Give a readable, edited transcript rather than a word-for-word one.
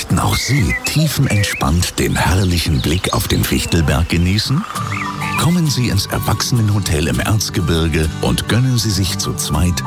Möchten auch Sie tiefenentspannt den herrlichen Blick auf den Fichtelberg genießen? Kommen Sie ins Erwachsenenhotel im Erzgebirge und gönnen Sie sich zu zweit